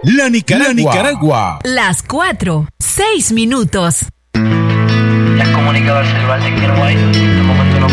La Nicaragua. Las 4:06. ¿Ya has comunicado al celular de que no hay? En este momento no